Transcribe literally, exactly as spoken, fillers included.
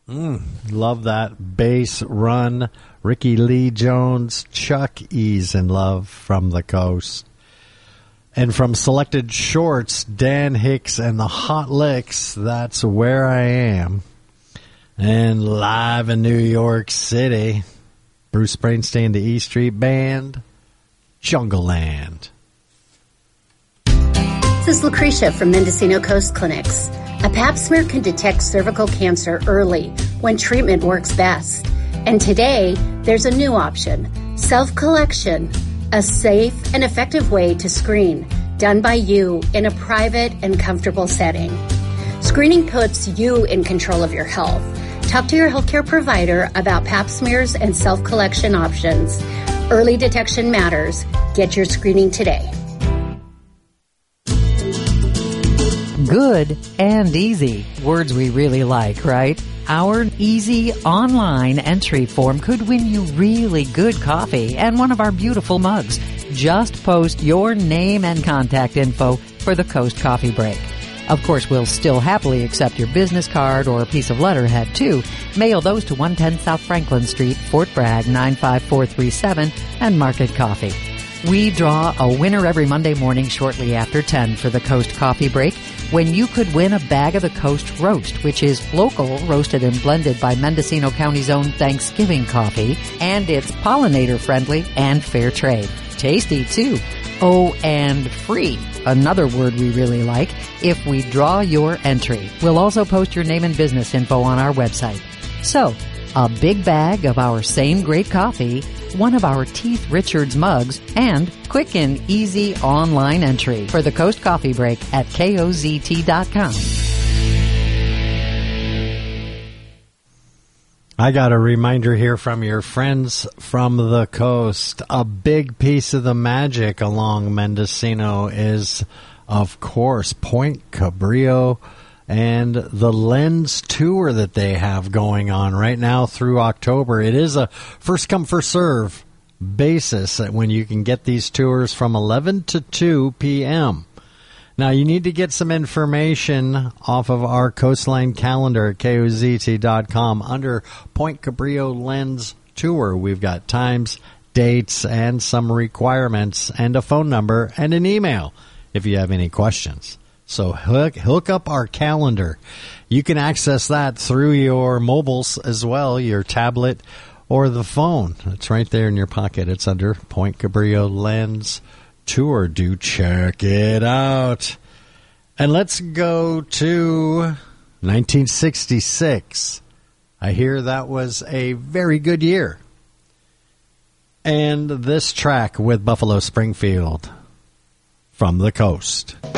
Mm, love that bass run. Ricky Lee Jones, Chuck E's in Love from the Coast. And from Selected Shorts, Dan Hicks and the Hot Licks, That's Where I Am. And live in New York City, Bruce Springsteen, the E Street Band, Jungle Land. This is Lucretia from Mendocino Coast Clinics. A pap smear can detect cervical cancer early when treatment works best. And today, there's a new option, self-collection, a safe and effective way to screen, done by you in a private and comfortable setting. Screening puts you in control of your health. Talk to your healthcare provider about pap smears and self-collection options. Early detection matters. Get your screening today. Good and easy. Words we really like, right? Our easy online entry form could win you really good coffee and one of our beautiful mugs. Just post your name and contact info for the Coast Coffee Break. Of course, we'll still happily accept your business card or a piece of letterhead, too. Mail those to one ten South Franklin Street, Fort Bragg, nine five four three seven, and Market Coffee. We draw a winner every Monday morning shortly after ten for the Coast Coffee Break, when you could win a bag of the Coast Roast, which is local, roasted and blended by Mendocino County's own Thanksgiving coffee, and it's pollinator-friendly and fair trade. Tasty, too. Oh, and free, another word we really like, if we draw your entry. We'll also post your name and business info on our website. So, a big bag of our same great coffee, one of our Teeth Richards mugs, and quick and easy online entry for the Coast Coffee Break at K O Z T dot com. I got a reminder here from your friends from the coast. A big piece of the magic along Mendocino is, of course, Point Cabrillo and the Lens Tour that they have going on right now through October. It is a first-come, first-serve basis when you can get these tours from eleven to two p.m. Now, you need to get some information off of our Coastline calendar at K O Z T dot com under Point Cabrillo Lens Tour. We've got times, dates, and some requirements, and a phone number and an email if you have any questions. So hook, hook up our calendar. You can access that through your mobiles as well, your tablet or the phone. It's right there in your pocket. It's under Point Cabrillo Lens Tour. Do check it out. And let's go to nineteen sixty-six. I hear that was a very good year. And this track with Buffalo Springfield from the coast.